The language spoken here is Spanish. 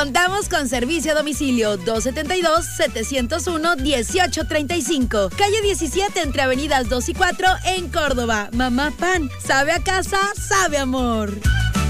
Contamos con servicio a domicilio 272-701-1835. Calle 17 entre avenidas 2 y 4 en Córdoba. Mamá Pan, sabe a casa, sabe amor.